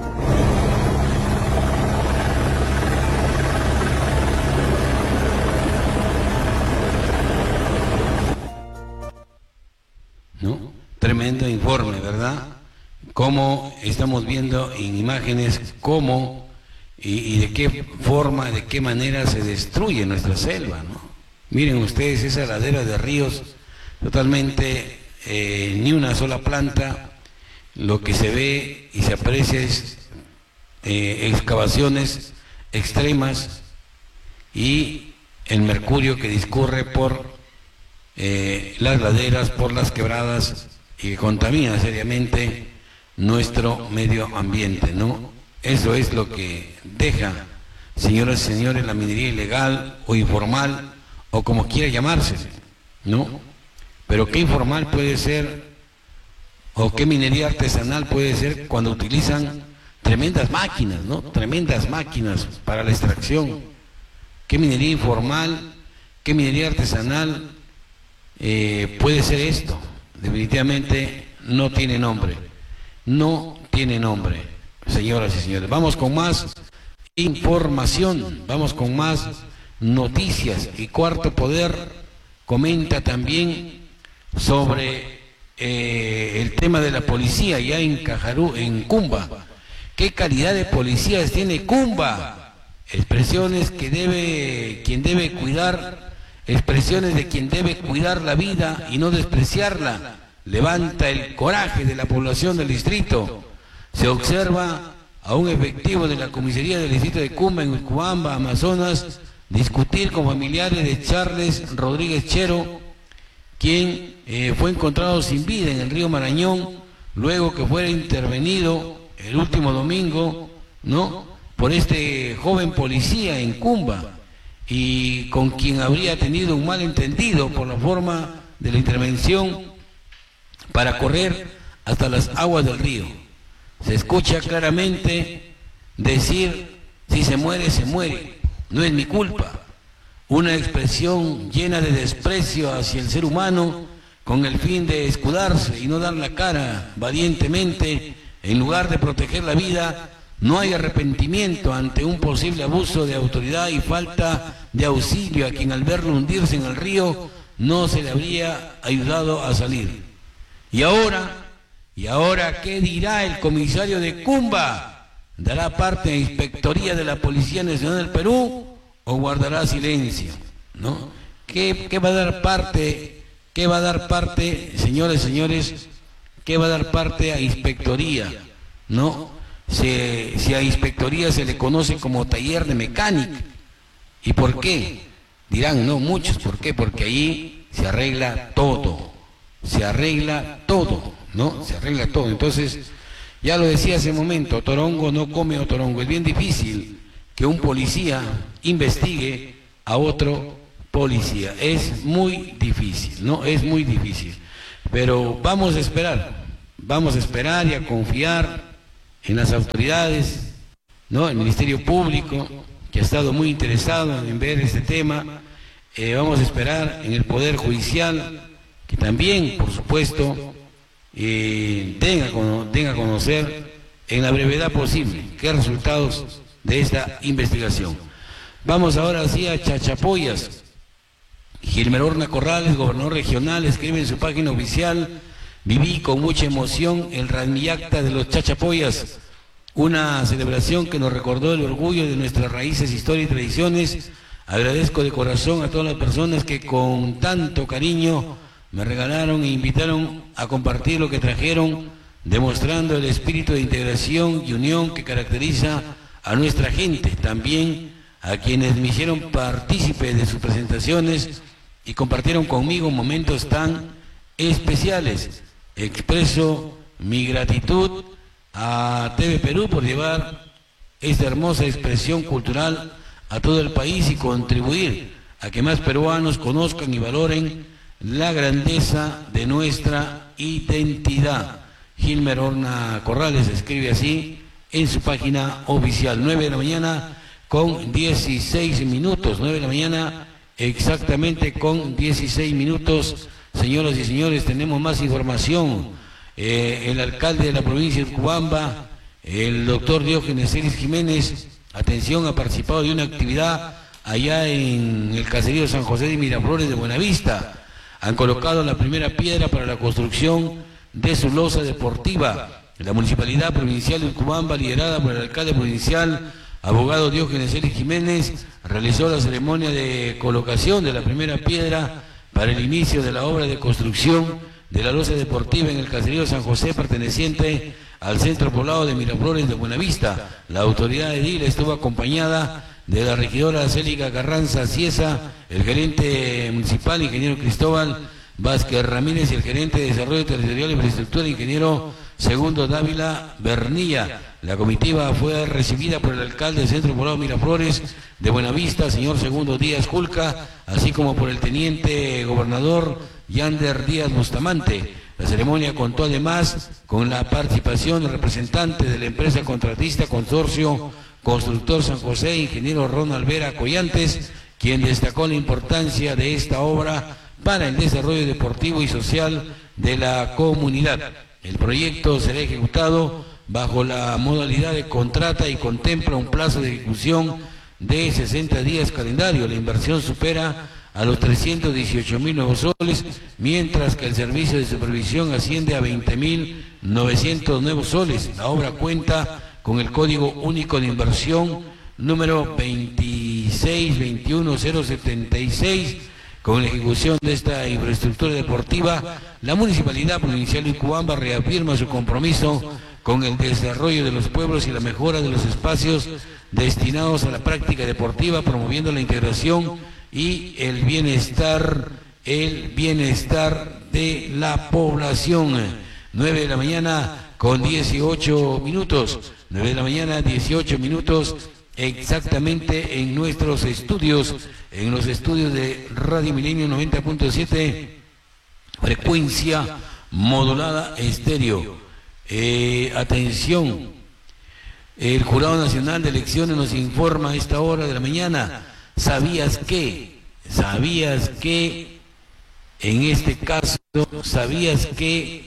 [SPEAKER 4] ¿No? Tremendo informe, ¿verdad? Cómo estamos viendo en imágenes cómo y de qué forma, de qué manera se destruye nuestra selva, ¿no? Miren ustedes esa ladera de ríos totalmente, ni una sola planta, lo que se ve y se aprecia es excavaciones extremas y el mercurio que discurre por las laderas, por las quebradas y que contamina seriamente nuestro medio ambiente, ¿no? Eso es lo que deja, señoras y señores, la minería ilegal o informal, o como quiera llamarse, ¿no? Pero qué informal puede ser, o qué minería artesanal puede ser cuando utilizan tremendas máquinas, ¿no? Tremendas máquinas para la extracción. ¿Qué minería informal, qué minería artesanal puede ser esto? Definitivamente no tiene nombre. No tiene nombre, señoras y señores. Vamos con más información, vamos con más noticias. Y Cuarto Poder comenta también sobre el tema de la policía ya en Cajarú, en Cumba. ¿Qué calidad de policías tiene Cumba? Expresiones que quien debe cuidar, expresiones de quien debe cuidar la vida y no despreciarla. Levanta el coraje de la población del distrito. Se observa a un efectivo de la comisaría del distrito de Cumba, en Urcubamba, Amazonas, discutir con familiares de Charles Rodríguez Chero, quien fue encontrado sin vida en el río Marañón, luego que fuera intervenido el último domingo, ¿no?, por este joven policía en Cumba, y con quien habría tenido un malentendido por la forma de la intervención para correr hasta las aguas del río. Se escucha claramente decir: si se muere, se muere, no es mi culpa. Una expresión llena de desprecio hacia el ser humano, con el fin de escudarse y no dar la cara valientemente en lugar de proteger la vida. No hay arrepentimiento ante un posible abuso de autoridad y falta de auxilio a quien al verlo hundirse en el río no se le habría ayudado a salir. ¿Y ahora qué dirá el comisario de Cumba? ¿Dará parte de Inspectoría de la Policía Nacional del Perú o guardará silencio? ¿No? ¿Qué va a dar parte? ¿Qué va a dar parte, señores, señores? ¿Qué va a dar parte a Inspectoría? ¿No? Si a Inspectoría se le conoce como taller de mecánica. ¿Y por qué? Dirán, no, muchos. ¿Por qué? Porque ahí se arregla todo. Se arregla todo, ¿no? Se arregla todo. Entonces, ya lo decía hace un momento, Torongo no come Otorongo. Es bien difícil que un policía investigue a otro policía. Es muy difícil, ¿no? Es muy difícil. Pero vamos a esperar y a confiar en las autoridades, ¿no? El Ministerio Público, que ha estado muy interesado en ver este tema. Vamos a esperar en el Poder Judicial, que también, por supuesto, den a conocer en la brevedad posible qué resultados de esta investigación. Vamos ahora sí a Chachapoyas. Gilmer Horna Corrales, gobernador regional, escribe en su página oficial: viví con mucha emoción el Radmiyacta de los Chachapoyas, una celebración que nos recordó el orgullo de nuestras raíces, historia y tradiciones. Agradezco de corazón a todas las personas que con tanto cariño me regalaron e invitaron a compartir lo que trajeron, demostrando el espíritu de integración y unión que caracteriza a nuestra gente. También a quienes me hicieron partícipe de sus presentaciones y compartieron conmigo momentos tan especiales. Expreso mi gratitud a TV Perú por llevar esta hermosa expresión cultural a todo el país y contribuir a que más peruanos conozcan y valoren la grandeza de nuestra identidad. Gilmer Horna Corrales escribe así en su página oficial. 9 de la mañana con 16 minutos, 9 de la mañana exactamente con 16 minutos. Señoras y señores, tenemos más información. El alcalde de la provincia de Urubamba, el doctor Diógenes Ellis Jiménez, atención, ha participado de una actividad allá en el caserío San José de Miraflores de Buenavista. Han colocado la primera piedra para la construcción de su losa deportiva. La Municipalidad Provincial de Urubamba, liderada por el alcalde provincial, abogado Diógenes Ellis Jiménez, realizó la ceremonia de colocación de la primera piedra para el inicio de la obra de construcción de la losa deportiva en el caserío San José, perteneciente al centro poblado de Miraflores de Buenavista. La autoridad edil estuvo acompañada de la regidora Célica Carranza Ciesa, el gerente municipal, ingeniero Cristóbal Vázquez Ramírez, y el gerente de Desarrollo Territorial e Infraestructura, ingeniero Segundo Dávila Bernilla. La comitiva fue recibida por el alcalde del centro poblado Miraflores de Buenavista, señor Segundo Díaz Julca, así como por el teniente gobernador Yander Díaz Bustamante. La ceremonia contó además con la participación de representantes de la empresa contratista Consorcio Constructor San José, ingeniero Ronald Vera Collantes, quien destacó la importancia de esta obra para el desarrollo deportivo y social de la comunidad. El proyecto será ejecutado bajo la modalidad de contrata y contempla un plazo de ejecución de 60 días calendario. La inversión supera a los 318.000 nuevos soles, mientras que el servicio de supervisión asciende a 20.900 nuevos soles. La obra cuenta con el Código Único de Inversión número 2621076. Con la ejecución de esta infraestructura deportiva, la Municipalidad Provincial de Urubamba reafirma su compromiso con el desarrollo de los pueblos y la mejora de los espacios destinados a la práctica deportiva, promoviendo la integración y el bienestar de la población. 9 de la mañana con 18 minutos, 9 de la mañana 18 minutos exactamente en nuestros estudios, en los estudios de Radio Milenio 90.7, frecuencia modulada estéreo. Atención, el Jurado Nacional de Elecciones nos informa a esta hora de la mañana. ¿Sabías que en este caso, sabías que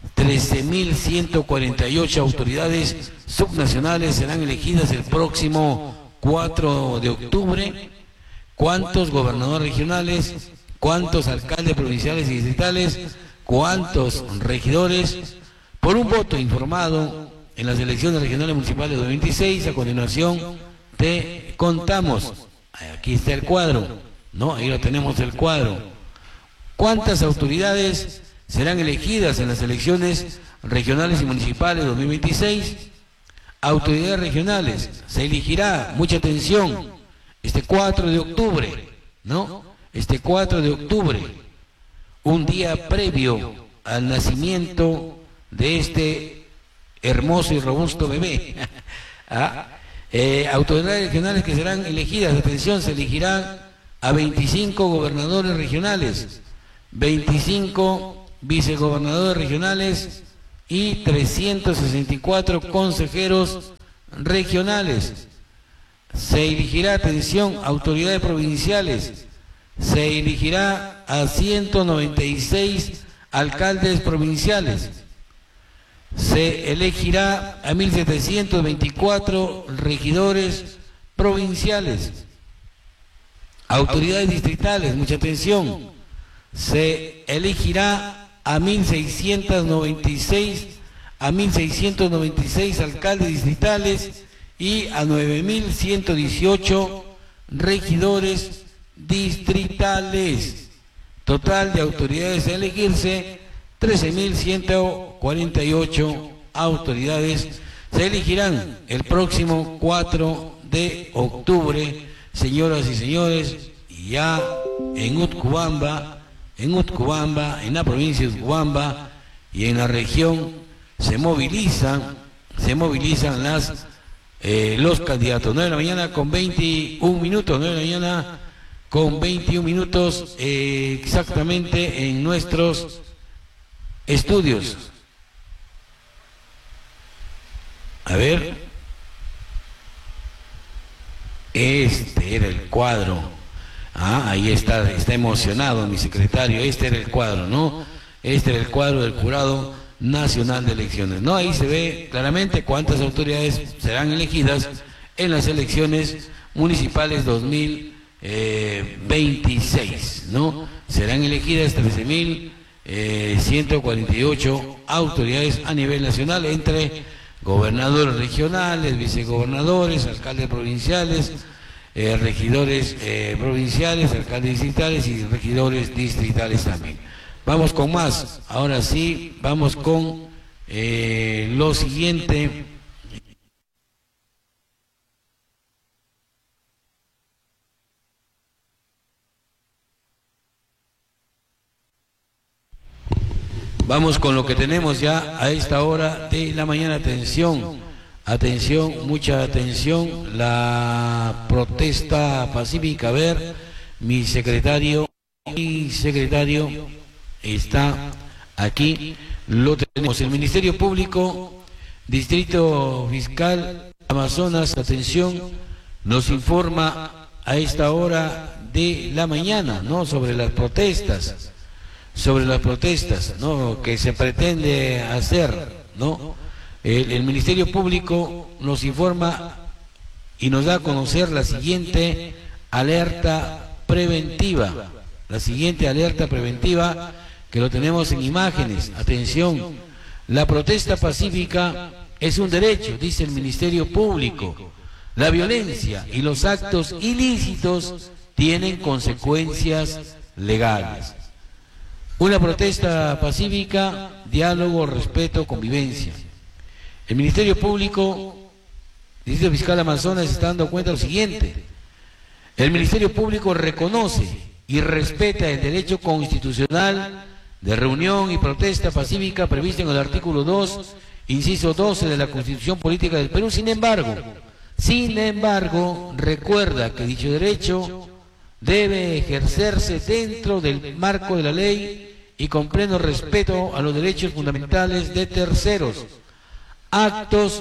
[SPEAKER 4] 13.148 autoridades subnacionales serán elegidas el próximo 4 de octubre? ¿Cuántos gobernadores regionales? ¿Cuántos alcaldes provinciales y distritales? ¿Cuántos regidores? Por un voto informado en las elecciones regionales municipales de 2026, a continuación te contamos. Aquí está el cuadro, ¿no? Ahí lo tenemos, el cuadro. ¿Cuántas autoridades serán elegidas en las elecciones regionales y municipales de 2026? Autoridades regionales, se elegirá, mucha atención, este 4 de octubre, ¿no? Este 4 de octubre, un día previo al nacimiento de este hermoso y robusto bebé. Autoridades regionales que serán elegidas, atención, se elegirán a 25 gobernadores regionales, 25 vicegobernadores regionales y 364 consejeros regionales. Se elegirá, atención, autoridades provinciales, se elegirá a 196 alcaldes provinciales, se elegirá a 1724 regidores provinciales, autoridades distritales, mucha atención, se elegirá a 1696 alcaldes distritales y a 9118 regidores distritales. Total de autoridades a elegirse, 13.148 autoridades se elegirán el próximo 4 de octubre, señoras y señores, ya en Utcubamba, en la provincia de Utcubamba y en la región se movilizan los candidatos. 9 de la mañana con 21 minutos, 9 de la mañana con 21 minutos exactamente en nuestros estudios. A ver, este era el cuadro. Ahí está emocionado mi secretario. Este era el cuadro, ¿no? Este era el cuadro del Jurado Nacional de Elecciones, ¿no? Ahí se ve claramente cuántas autoridades serán elegidas en las elecciones municipales 2026, ¿no? Serán elegidas 13.148 autoridades a nivel nacional, entre gobernadores regionales, vicegobernadores, alcaldes provinciales, regidores provinciales, alcaldes distritales y regidores distritales también. Vamos con más, ahora sí, vamos con lo siguiente. Vamos con lo que tenemos ya a esta hora de la mañana. Atención, mucha atención, la protesta pacífica. A ver, mi secretario está aquí, lo tenemos. El Ministerio Público, Distrito Fiscal Amazonas, atención, nos informa a esta hora de la mañana, ¿no?, sobre las protestas, ¿no?, que se pretende hacer, ¿no? El Ministerio Público nos informa y nos da a conocer la siguiente alerta preventiva, que lo tenemos en imágenes. Atención, la protesta pacífica es un derecho, dice el Ministerio Público. La violencia y los actos ilícitos tienen consecuencias legales. Una protesta pacífica, diálogo, respeto, convivencia. El Ministerio Público, Distrito Fiscal Amazonas, está dando cuenta de lo siguiente. El Ministerio Público reconoce y respeta el derecho constitucional de reunión y protesta pacífica previsto en el artículo 2, inciso 12 de la Constitución Política del Perú. Sin embargo, recuerda que dicho derecho debe ejercerse dentro del marco de la ley y con pleno respeto a los derechos fundamentales de terceros. Actos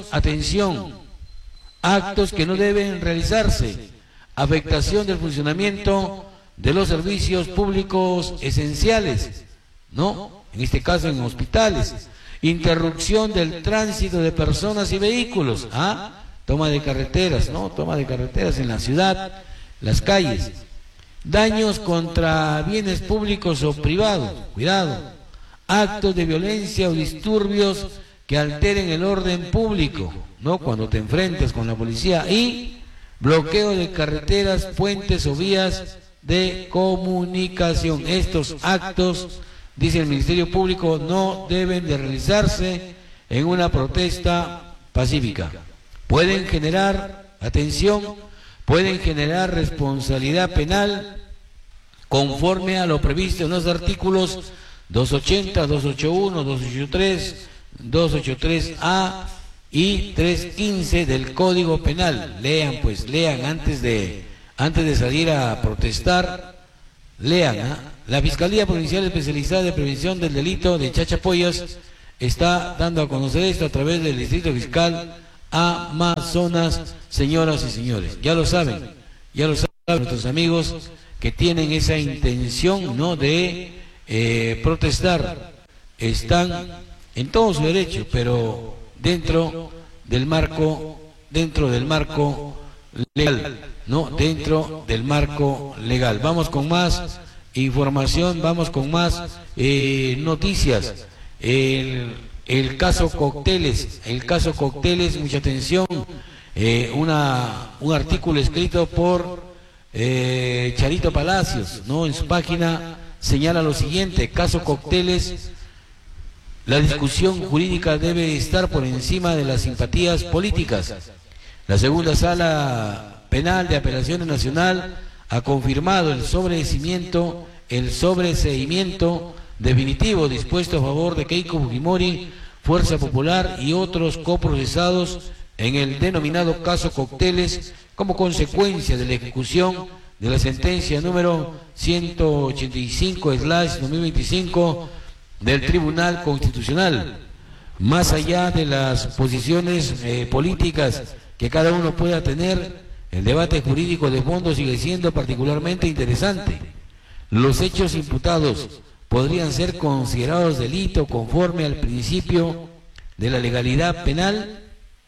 [SPEAKER 4] que no deben realizarse, afectación del funcionamiento de los servicios públicos esenciales, ¿no?, en este caso en hospitales, interrupción del tránsito de personas y vehículos, toma de carreteras, ¿no?, toma de carreteras en la ciudad, las calles, daños contra bienes públicos o privados, cuidado, actos de violencia o disturbios que alteren el orden público, ¿no?, cuando te enfrentas con la policía, y bloqueo de carreteras, puentes o vías de comunicación. Estos actos, dice el Ministerio Público, no deben de realizarse en una protesta pacífica. Pueden generar, pueden generar responsabilidad penal conforme a lo previsto en los artículos 280, 281, 283, 283A y 315 del Código Penal. Lean, pues, lean antes de salir a protestar, lean. La Fiscalía Provincial Especializada de Prevención del Delito de Chachapoyas está dando a conocer esto a través del Distrito Fiscal Amazonas, señoras y señores. Ya lo saben nuestros amigos que tienen esa intención, ¿no?, de protestar. Están en todo su derecho, pero dentro del marco legal, ¿no? Dentro del marco legal. Vamos con más información, vamos con más noticias. El caso Cócteles, mucha atención. Un artículo escrito por Charito Palacios, ¿no? En su página señala lo siguiente: caso Cócteles, la discusión jurídica debe estar por encima de las simpatías políticas. La segunda sala penal de apelaciones nacional ha confirmado el sobreseimiento definitivo dispuesto a favor de Keiko Fujimori, Fuerza Popular y otros coprocesados en el denominado caso Cócteles, como consecuencia de la ejecución de la sentencia número 185/2025 del Tribunal Constitucional. Más allá de las posiciones políticas que cada uno pueda tener, el debate jurídico de fondo sigue siendo particularmente interesante. Los hechos imputados podrían ser considerados delito conforme al principio de la legalidad penal.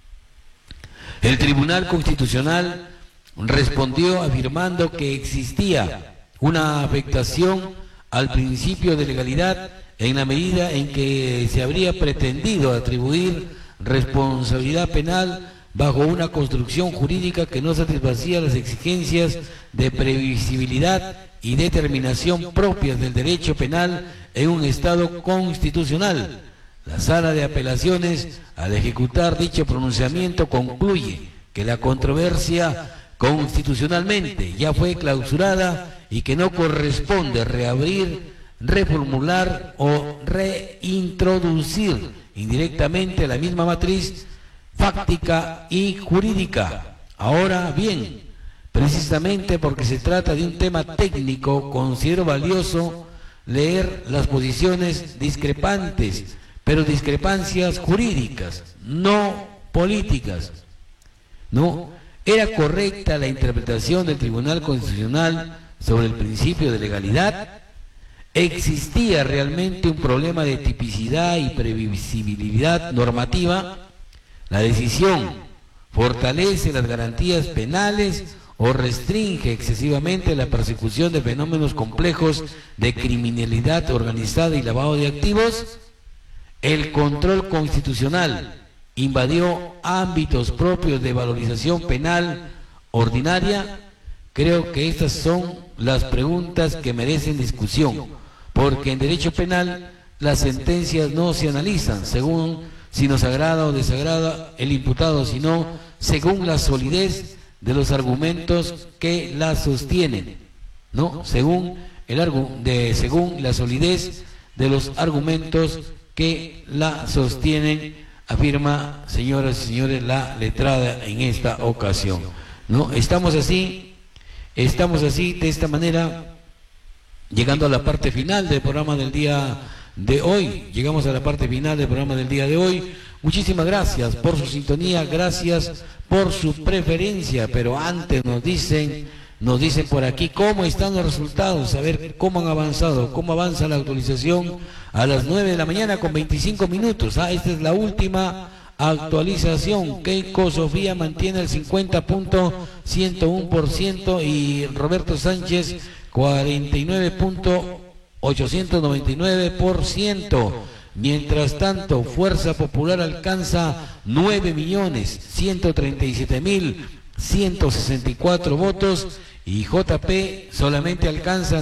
[SPEAKER 4] El Tribunal Constitucional respondió afirmando que existía una afectación al principio de legalidad en la medida en que se habría pretendido atribuir responsabilidad penal bajo una construcción jurídica que no satisfacía las exigencias de previsibilidad y determinación propias del derecho penal en un Estado constitucional. La Sala de Apelaciones, al ejecutar dicho pronunciamiento, concluye que la controversia constitucionalmente ya fue clausurada y que no corresponde reabrir, reformular o reintroducir indirectamente la misma matriz fáctica y jurídica. Ahora bien, precisamente porque se trata de un tema técnico, considero valioso leer las posiciones discrepantes, pero discrepancias jurídicas, no políticas. ¿No? ¿Era correcta la interpretación del Tribunal Constitucional sobre el principio de legalidad? ¿Existía realmente un problema de tipicidad y previsibilidad normativa? ¿La decisión fortalece las garantías penales o restringe excesivamente la persecución de fenómenos complejos de criminalidad organizada y lavado de activos? ¿El control constitucional invadió ámbitos propios de valorización penal ordinaria? Creo que estas son las preguntas que merecen discusión, porque en derecho penal las sentencias no se analizan según si nos agrada o desagrada el imputado, sino según la solidez de los argumentos que la sostienen, ¿no? Según la solidez de los argumentos que la sostienen, afirma, señoras y señores, la letrada en esta ocasión, ¿no? Estamos así, de esta manera, llegando a la parte final del programa del día de hoy. Llegamos a la parte final del programa del día de hoy. Muchísimas gracias por su sintonía, gracias por su preferencia, pero antes nos dicen por aquí cómo están los resultados, a ver cómo han avanzado, cómo avanza la actualización a las 9 de la mañana con 25 minutos. Esta es la última actualización. Keiko Sofía mantiene el 50.101% y Roberto Sánchez 49.899%. Mientras tanto, Fuerza Popular alcanza 9.137.164 votos y JP solamente alcanza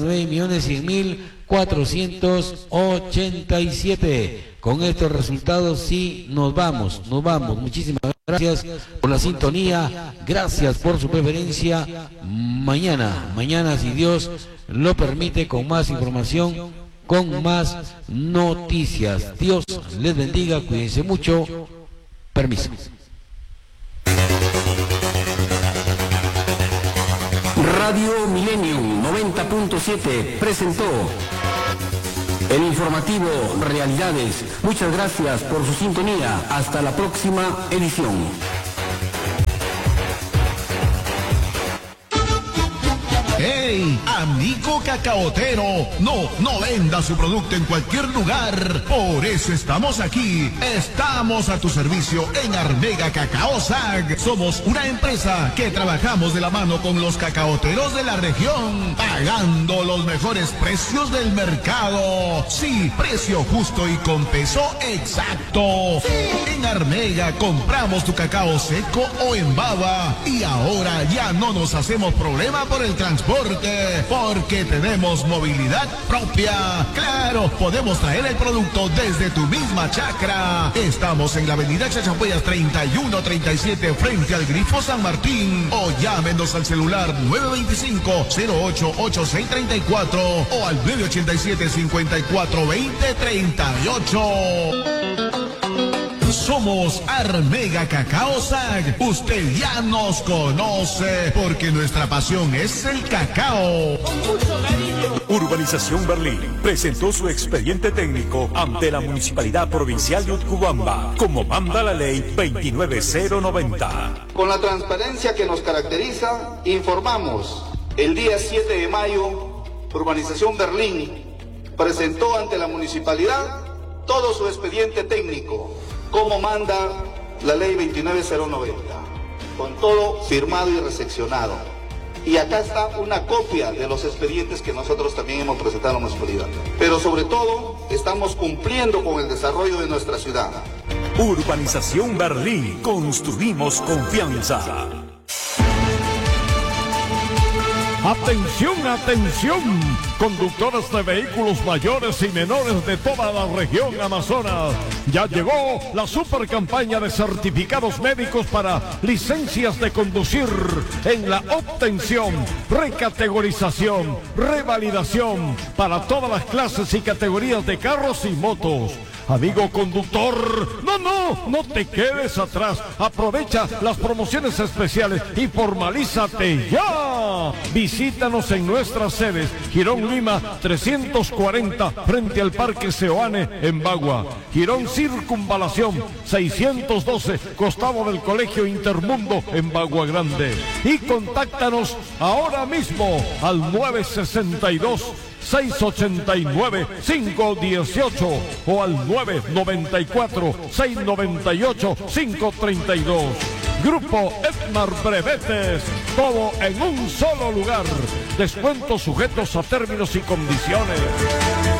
[SPEAKER 4] 9.100.487. Con estos resultados sí nos vamos. Muchísimas gracias por la sintonía, gracias por su preferencia. Mañana, si Dios lo permite, con más información, con más noticias. Dios les bendiga, cuídense mucho. Permiso.
[SPEAKER 12] Radio Millennium 90.7 presentó el informativo Realidades. Muchas gracias por su sintonía. Hasta la próxima edición.
[SPEAKER 6] ¡Hey! Amigo cacaotero, no venda su producto en cualquier lugar. Por eso estamos aquí. Estamos a tu servicio en Armega Cacao SAG. Somos una empresa que trabajamos de la mano con los cacaoteros de la región, pagando los mejores precios del mercado. Sí, precio justo y con peso exacto. Sí. En Armega compramos tu cacao seco o en baba. Y ahora ya no nos hacemos problema por el transporte, porque tenemos movilidad propia. Claro, podemos traer el producto desde tu misma chacra. Estamos en la avenida Chachapoyas 3137 frente al Grifo San Martín, o llámenos al celular 925-088634 o al 987-542038. Somos Armega Cacao SAG. Usted ya nos conoce, porque nuestra pasión es el cacao.
[SPEAKER 7] Urbanización Berlín presentó su expediente técnico ante la Municipalidad Provincial de Utcubamba, como manda la Ley 29090.
[SPEAKER 8] Con la transparencia que nos caracteriza, informamos: el día 7 de mayo, Urbanización Berlín presentó ante la Municipalidad todo su expediente técnico, como manda la Ley 29090, con todo firmado y recepcionado. Y acá está una copia de los expedientes que nosotros también hemos presentado a la municipalidad. Pero sobre todo, estamos cumpliendo con el desarrollo de nuestra ciudad.
[SPEAKER 7] Urbanización Berlín, construimos confianza.
[SPEAKER 9] Atención, atención, conductores de vehículos mayores y menores de toda la región Amazonas. Ya llegó la super campaña de certificados médicos para licencias de conducir en la obtención, recategorización, revalidación para todas las clases y categorías de carros y motos. Amigo conductor, no te quedes atrás. Aprovecha las promociones especiales y formalízate ya. Visítanos en nuestras sedes: Girón Lima 340 frente al Parque Seoane en Bagua, Girón Circunvalación 612 costado del Colegio Intermundo en Bagua Grande. Y contáctanos ahora mismo al 962-689-518 o al 994-698-532. Grupo Edmar Brevetes, todo en un solo lugar. Descuentos sujetos a términos y condiciones.